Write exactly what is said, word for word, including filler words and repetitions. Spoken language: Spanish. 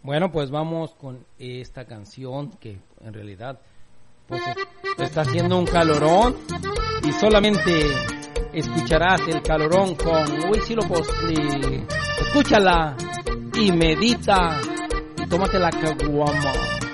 Bueno, pues vamos con esta canción que en realidad pues está haciendo un calorón y solamente escucharás el calorón con Huitzilopochtli. Escúchala y medita y tómate la caguama.